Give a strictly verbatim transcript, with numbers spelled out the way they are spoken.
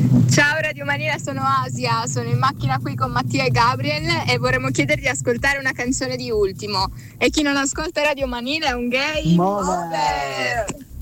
Ciao Radio Manila, sono Asia, sono in macchina qui con Mattia e Gabriel e vorremmo chiedervi di ascoltare una canzone di Ultimo. E chi non ascolta Radio Manila è un gay. Mover!